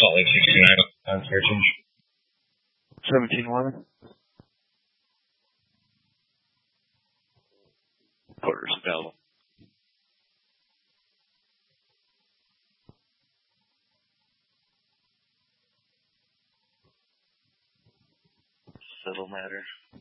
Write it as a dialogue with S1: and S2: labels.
S1: Salt Lake 69 on searching.
S2: 1711. Quarters available. Civil matter.